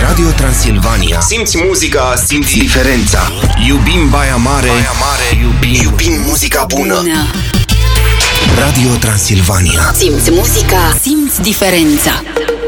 Radio Transilvania. Simți muzica, simți diferența. Iubim Baia Mare, iubim muzica bună. Radio Transilvania. Simți muzica, simți diferența.